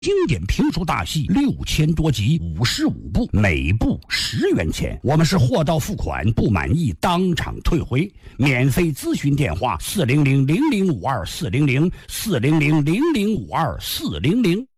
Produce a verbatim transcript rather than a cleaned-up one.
经典评书大戏六千多集，五十五部，每部十元钱。我们是货到付款，不满意当场退回。免费咨询电话：四零零零零五二四零零四零零零零五二四零零。